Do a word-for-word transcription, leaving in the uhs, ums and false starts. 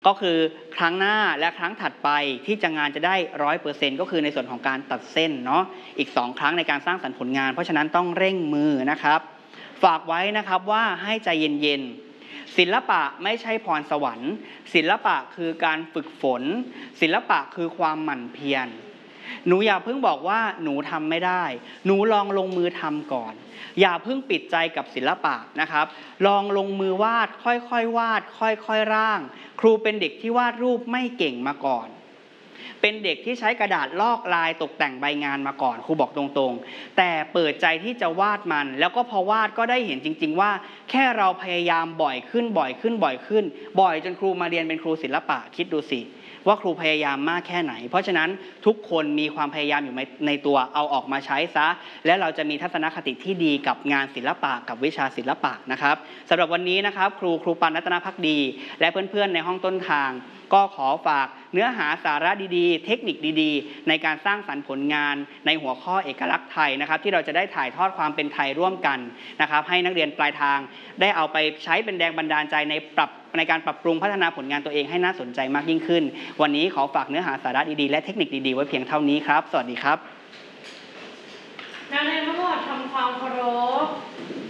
ก็คือครั้งหน้าและครั้งถัดไปที่จะงานจะได้ ร้อยเปอร์เซ็นต์ ก็คือในส่วนของการตัดเส้นเนาะอีกสองครั้งในการสร้างสรรค์ผลงานเพราะฉะนั้นต้องเร่งมือนะครับฝากไว้นะครับว่าให้ใจเย็นๆศิลปะไม่ใช่พรสวรรค์ศิลปะคือการฝึกฝนศิลปะคือความหมั่นเพียรหนูอย่าเพิ่งบอกว่าหนูทำไม่ได้หนูลองลงมือทำก่อนอย่าเพิ่งปิดใจกับศิลปะนะครับลองลงมือวาดค่อยๆวาดค่อยๆร่างครูเป็นเด็กที่วาดรูปไม่เก่งมาก่อนเป็นเด็กที่ใช้กระดาษลอกลายตกแต่งใบงานมาก่อนครูบอกตรงๆแต่เปิดใจที่จะวาดมันแล้วก็พอวาดก็ได้เห็นจริงๆว่าแค่เราพยายามบ่อยขึ้นบ่อยขึ้นบ่อยขึ้นบ่อยจนครูมาเรียนเป็นครูศิลปะคิดดูสิว่าครูพยายามมากแค่ไหนเพราะฉะนั้นทุกคนมีความพยายามอยู่ในตัวเอาออกมาใช้ซะและเราจะมีทัศนคติที่ดีกับงานศิลปะกับวิชาศิลปะนะครับสำหรับวันนี้นะครับครูครูปันรัตนภักดีและเพื่อนๆในห้องต้นทางก็ขอฝากเนื้อหาสาระดีๆเทคนิคดีๆในการสร้างสรรค์ผลงานในหัวข้อเอกลักษณ์ไทยนะครับที่เราจะได้ถ่ายทอดความเป็นไทยร่วมกันนะครับให้นักเรียนปลายทางได้เอาไปใช้เป็นแรงบันดาลใจในปรับในการปรับปรุงพัฒนาผลงานตัวเองให้น่าสนใจมากยิ่งขึ้นวันนี้ขอฝากเนื้อหาสาระดีๆและเทคนิคดีๆไว้เพียงเท่านี้ครับสวัสดีครับนักเรียนทั้งหมดทำความเคารพ